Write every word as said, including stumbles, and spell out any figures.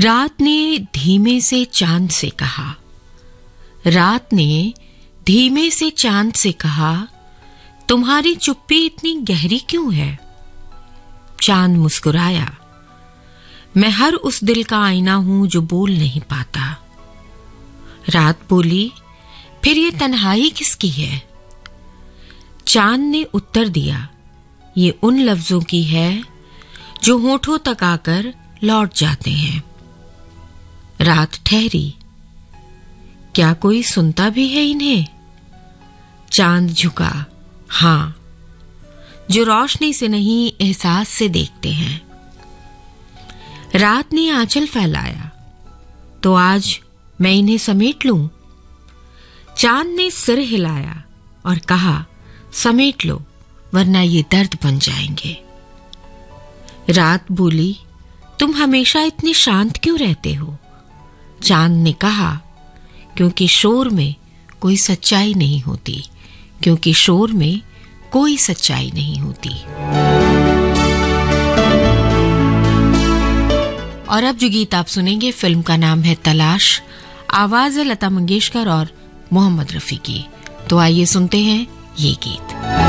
रात ने धीमे से चांद से कहा, रात ने धीमे से चांद से कहा, तुम्हारी चुप्पी इतनी गहरी क्यों है? चांद मुस्कुराया, मैं हर उस दिल का आईना हूं जो बोल नहीं पाता। रात बोली, फिर ये तन्हाई किसकी है? चांद ने उत्तर दिया, ये उन लफ्जों की है जो होठों तक आकर लौट जाते हैं। रात ठहरी, क्या कोई सुनता भी है इन्हें? चांद झुका, हां, जो रोशनी से नहीं एहसास से देखते हैं। रात ने आंचल फैलाया, तो आज मैं इन्हें समेट लूं? चांद ने सिर हिलाया और कहा, समेट लो, वरना ये दर्द बन जाएंगे। रात बोली, तुम हमेशा इतने शांत क्यों रहते हो? चांद ने कहा, क्योंकि शोर में कोई सच्चाई नहीं होती, क्योंकि शोर में कोई सच्चाई नहीं होती। और अब जो गीत आप सुनेंगे, फिल्म का नाम है तलाश, आवाज है लता मंगेशकर और मोहम्मद रफी की। तो आइए सुनते हैं ये गीत।